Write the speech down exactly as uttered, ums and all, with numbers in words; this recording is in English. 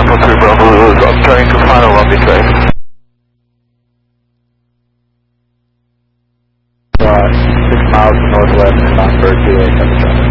Echo three Bravo, I'm trying to final one be safe. Uh, six miles to northwest and on for two eight seven seven.